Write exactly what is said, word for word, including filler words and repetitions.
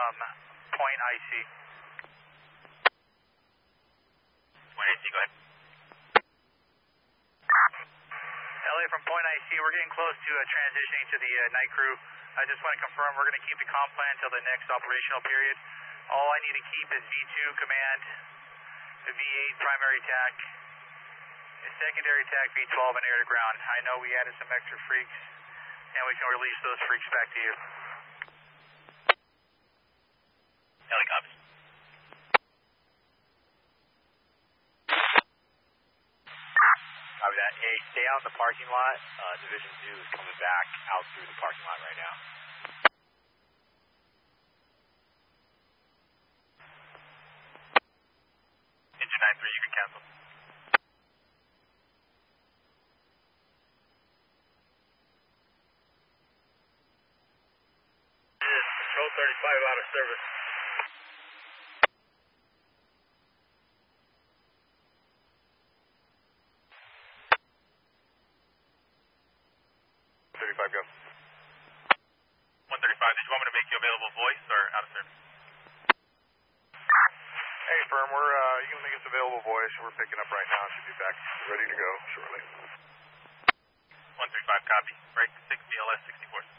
from Point I C. Point I C, go ahead. L A from Point I C, we're getting close to uh, transitioning to the uh, night crew. I just want to confirm we're going to keep the comp plan until the next operational period. All I need to keep is V two command, the V eight primary tack, the secondary tack V twelve, and air to ground. I know we added some extra freaks, and we can release those freaks back to you. Helicopter. Copy that. Hey, stay out in the parking lot. Uh, Division two is coming back out through the parking lot right now. Engine nine three, you can cancel. Control thirty-five out of service. thirty-five, go. one thirty-five, did you want me to make you available voice or out of service? Hey, firm, we're, uh, you can make us available voice. We're picking up right now. Should be back ready to go shortly. one thirty-five, copy. Break sixty, L S sixty-four.